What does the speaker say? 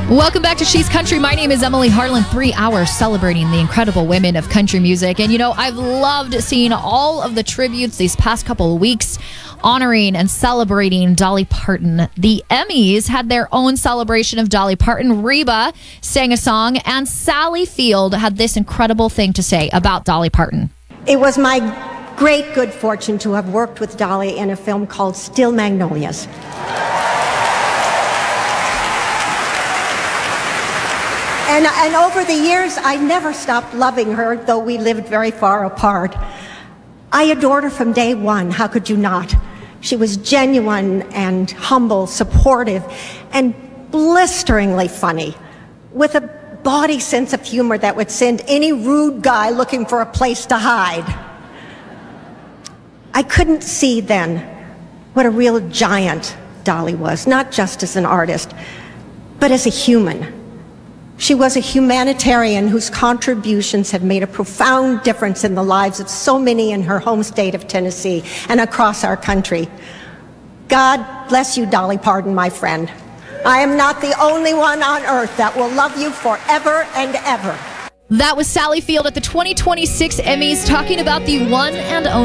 Welcome back to She's Country. My name is Emily Harlan. 3 hours celebrating the incredible women of country music. And, I've loved seeing all of the tributes these past couple of weeks honoring and celebrating Dolly Parton. The Emmys had their own celebration of Dolly Parton. Reba sang a song, and Sally Field had this incredible thing to say about Dolly Parton. It was my great good fortune to have worked with Dolly in a film called Still Magnolias. And over the years, I never stopped loving her, though we lived very far apart. I adored her from day one. How could you not? She was genuine and humble, supportive, and blisteringly funny, with a body sense of humor that would send any rude guy looking for a place to hide. I couldn't see then what a real giant Dolly was, not just as an artist, but as a human. She was a humanitarian whose contributions have made a profound difference in the lives of so many in her home state of Tennessee and across our country. God bless you, Dolly Parton, my friend. I am not the only one on earth that will love you forever and ever. That was Sally Field at the 2026 Emmys talking about the one and only